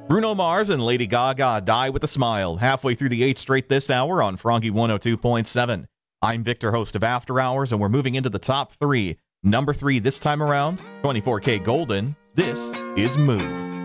Bruno Mars and Lady Gaga, Die with a Smile, halfway through the 8th straight this hour on Froggy 102.7. I'm Victor, host of After Hours, and we're moving into the top 3. Number 3 this time around, 24K Golden. This is Mood.